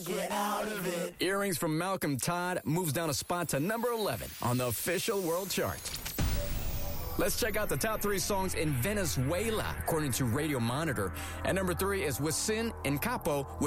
get out of it. Earrings from Malcolm Todd moves down a spot to number 11 on the official world chart. Let's check out the top 3 songs in Venezuela, according to Radio Monitor. At number 3 is Wisin and Capo